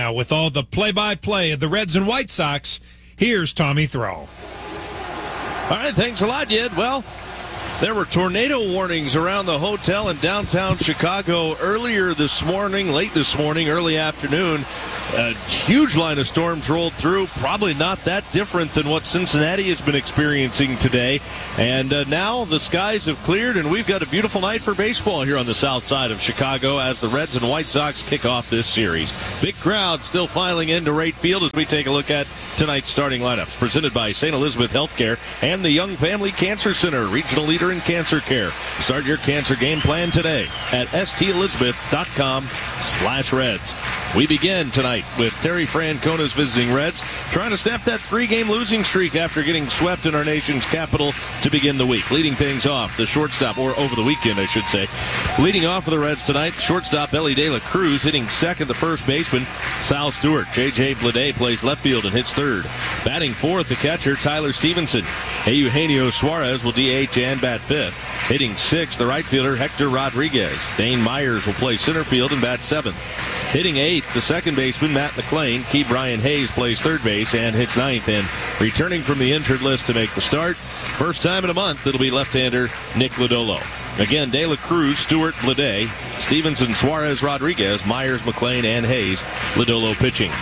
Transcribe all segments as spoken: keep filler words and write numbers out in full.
Now, with all the play-by-play of the Reds and White Sox, here's Tommy Thrall. All right, thanks a lot, Yed. Well, there were tornado warnings around the hotel in downtown Chicago earlier this morning, late this morning, early afternoon. A huge line of storms rolled through, probably not that different than what Cincinnati has been experiencing today. And uh, now the skies have cleared, and we've got a beautiful night for baseball here on the south side of Chicago as the Reds and White Sox kick off this series. Big crowd still filing into Wright Field as we take a look at tonight's starting lineups. Presented by Saint Elizabeth Healthcare and the Young Family Cancer Center, regional leader in cancer care. Start your cancer game plan today at s t elizabeth dot com slash reds. We begin tonight with Terry Francona's visiting Reds trying to snap that three-game losing streak after getting swept in our nation's capital to begin the week. Leading things off, the shortstop, or over the weekend, I should say. Leading off for the Reds tonight, shortstop Elly De La Cruz hitting second, the first baseman Sal Stewart. J J Bleday plays left field and hits third. Batting fourth, the catcher Tyler Stevenson. Eugenio Suarez will D H and bat fifth. Hitting sixth, the right fielder Hector Rodriguez. Dane Myers will play center field and bat seventh. Hitting eighth, the second baseman Matt McLain. Key Brian Hayes plays third base and hits ninth. And returning from the injured list to make the start, first time in a month, it'll be left-hander Nick Lodolo. Again, De La Cruz, Stewart, Bleday, Stevenson, Suarez, Rodriguez, Myers, McLain, and Hayes. Lodolo pitching.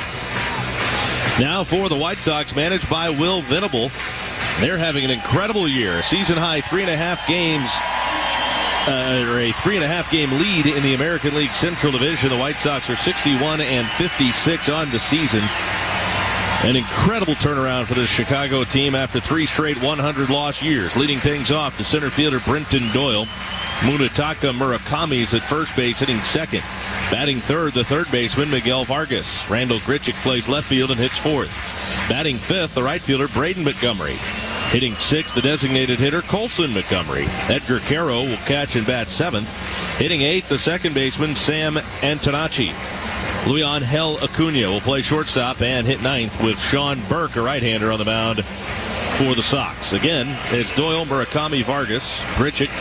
Now for the White Sox, managed by Will Venable. They're having an incredible year. Season high three and a half games, uh, or a three and a half game lead in the American League Central Division. The White Sox are sixty-one and fifty-six on the season. An incredible turnaround for this Chicago team after three straight one hundred loss years. Leading things off, the center fielder Brenton Doyle. Munetaka Murakami's at first base, hitting second. Batting third, the third baseman Miguel Vargas. Randall Grichuk plays left field and hits fourth. Batting fifth, the right fielder Braden Montgomery. Hitting sixth, the designated hitter Colson Montgomery. Edgar Caro will catch and bat seventh. Hitting eighth, the second baseman Sam Antonacci. Luisangel Acuna will play shortstop and hit ninth with Sean Burke, a right-hander, on the mound for the Sox. Again, it's Doyle, Murakami, Vargas, Grichuk,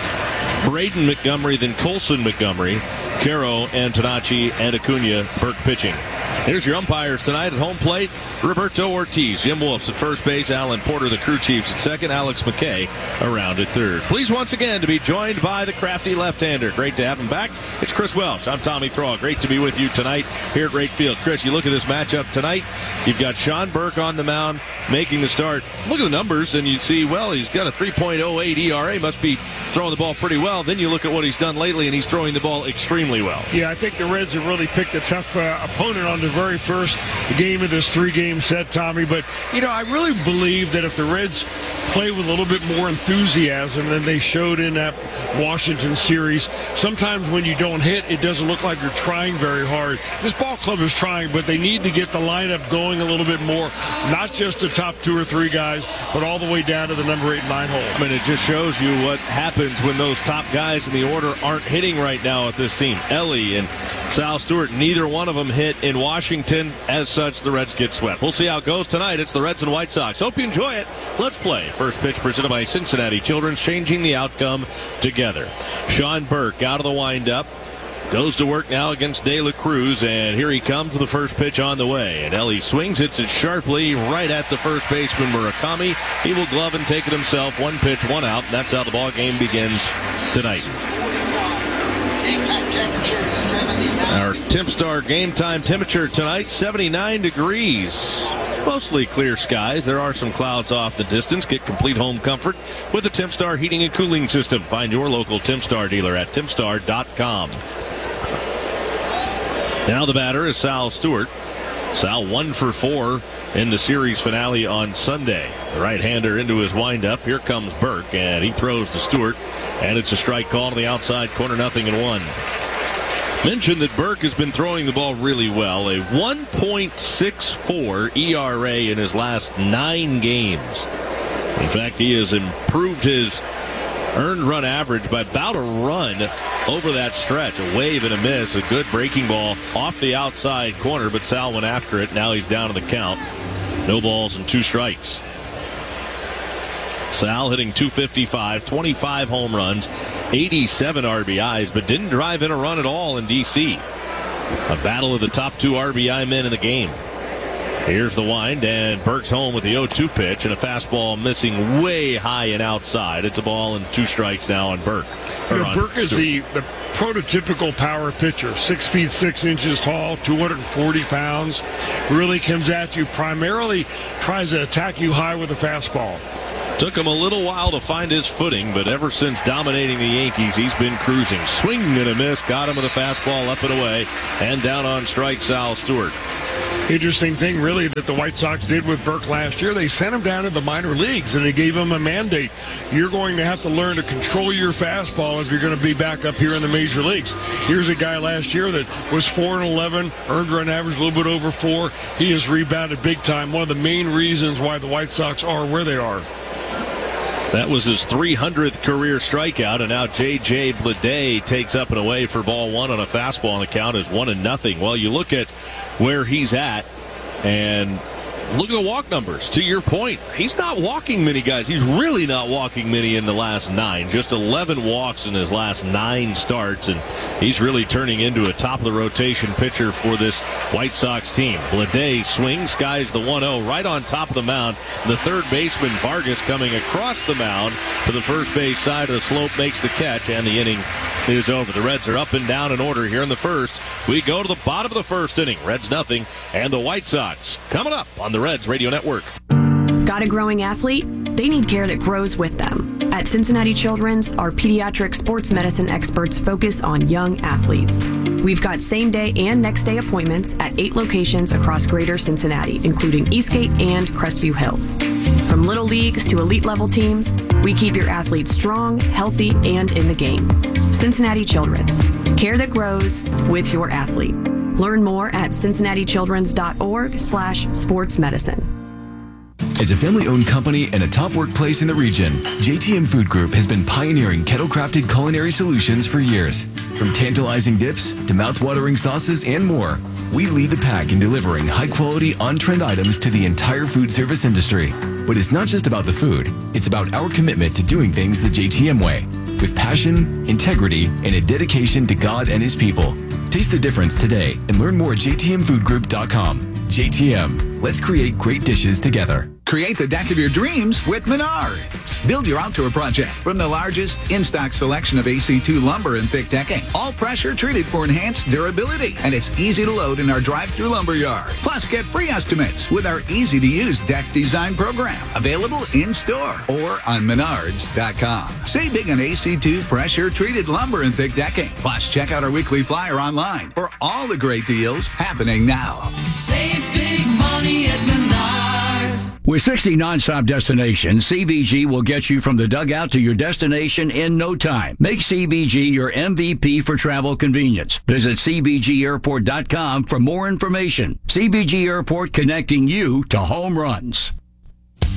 Braden Montgomery, then Colson Montgomery, Caro, Antonacci, and Acuna. Burke pitching. Here's your umpires tonight at home plate. Roberto Ortiz, Jim Wolfs at first base, Alan Porter, the crew chiefs at second, Alex McKay around at third. Pleased once again to be joined by the crafty left-hander. Great to have him back. It's Chris Welsh. I'm Tommy Thrall. Great to be with you tonight here at Wright Field. Chris, you look at this matchup tonight. You've got Sean Burke on the mound making the start. Look at the numbers, and you see, well, he's got a three point oh eight E R A. Must be throwing the ball pretty well. Then you look at what he's done lately, and he's throwing the ball extremely well. Yeah, I think the Reds have really picked a tough uh, opponent on the very first game of this three-game set, Tommy. But, you know, I really believe that if the Reds play with a little bit more enthusiasm than they showed in that Washington series, sometimes when you don't hit, it doesn't look like you're trying very hard. This ball club is trying, but they need to get the lineup going a little bit more. Not just the top two or three guys, but all the way down to the number eight, nine hole. I mean, it just shows you what happens when those top guys in the order aren't hitting right now at this team. Elly and Sal Stewart, neither one of them hit in Washington. As such, the Reds get swept. We'll see how it goes tonight. It's the Reds and White Sox. Hope you enjoy it. Let's play. First pitch presented by Cincinnati Children's, changing the outcome together. Sean Burke out of the windup. Goes to work now against De La Cruz, and here he comes with the first pitch on the way. And Elly swings, hits it sharply right at the first baseman Murakami. He will glove and take it himself. One pitch, one out. That's how the ball game begins tonight. Our TempStar game time temperature tonight, seventy-nine degrees. Mostly clear skies. There are some clouds off the distance. Get complete home comfort with the TempStar heating and cooling system. Find your local TempStar dealer at tempstar dot com. Now the batter is Sal Stewart. Sal one for four in the series finale on Sunday. The right-hander into his windup. Here comes Burke, and he throws to Stewart, and it's a strike call to the outside corner, nothing and one. Mentioned that Burke has been throwing the ball really well. A one point six four E R A in his last nine games. In fact, he has improved his earned run average by about a run over that stretch. A wave and a miss. A good breaking ball off the outside corner, but Sal went after it. Now he's down to the count. No balls and two strikes. Sal hitting two fifty-five, twenty-five home runs, eighty-seven R B Is, but didn't drive in a run at all in D C. A battle of the top two R B I men in the game. Here's the wind, and Burke's home with the oh two pitch, and a fastball missing way high and outside. It's a ball and two strikes now on Burke. You know, Burke is the, the prototypical power pitcher, six feet six inches tall, two hundred forty pounds. Really comes at you, primarily tries to attack you high with a fastball. Took him a little while to find his footing, but ever since dominating the Yankees, he's been cruising. Swing and a miss, got him with a fastball up and away, and down on strike, Sal Stewart. Interesting thing, really, that the White Sox did with Burke last year. They sent him down to the minor leagues, and they gave him a mandate. You're going to have to learn to control your fastball if you're going to be back up here in the major leagues. Here's a guy last year that was four and eleven, earned run average a little bit over four. He has rebounded big time. One of the main reasons why the White Sox are where they are. That was his three hundredth career strikeout, and now J J Bleday takes up and away for ball one on a fastball, and the count is one and nothing. Well, you look at where he's at, and look at the walk numbers. To your point, he's not walking many guys. He's really not walking many in the last nine. Just eleven walks in his last nine starts, and he's really turning into a top-of-the-rotation pitcher for this White Sox team. Bleday swings, skies the one oh right on top of the mound. The third baseman, Vargas, coming across the mound to the first base side of the slope, makes the catch, and the inning is over. The Reds are up and down in order here in the first. We go to the bottom of the first inning. Reds nothing, and the White Sox coming up on the Reds Radio Network. Got a growing athlete? They need care that grows with them. At Cincinnati Children's, our pediatric sports medicine experts focus on young athletes. We've got same-day and next-day appointments at eight locations across greater Cincinnati, including Eastgate and Crestview Hills. From little leagues to elite-level teams, we keep your athletes strong, healthy, and in the game. Cincinnati Children's. Care that grows with your athlete. Learn more at cincinnati children's dot org slash sports medicine. As a family-owned company and a top workplace in the region, J T M Food Group has been pioneering kettle-crafted culinary solutions for years. From tantalizing dips to mouth-watering sauces and more, we lead the pack in delivering high-quality, on-trend items to the entire food service industry. But it's not just about the food. It's about our commitment to doing things the J T M way, with passion, integrity, and a dedication to God and His people. Taste the difference today and learn more at j t m food group dot com. J T M, let's create great dishes together. Create the deck of your dreams with Menards. Build your outdoor project from the largest in-stock selection of A C two lumber and thick decking. All pressure treated for enhanced durability. And it's easy to load in our drive-through lumber yard. Plus, get free estimates with our easy-to-use deck design program. Available in-store or on menards dot com. Save big on A C two pressure treated lumber and thick decking. Plus, check out our weekly flyer online for all the great deals happening now. Save big money at Menards. With sixty nonstop destinations, C V G will get you from the dugout to your destination in no time. Make C V G your M V P for travel convenience. Visit c v g airport dot com for more information. C V G Airport, connecting you to home runs.